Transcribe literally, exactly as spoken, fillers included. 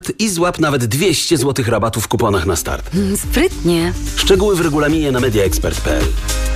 i złap nawet dwieście złotych rabatu w kuponach na start. Sprytnie. Szczegóły w regulaminie na mediaexpert kropka p l.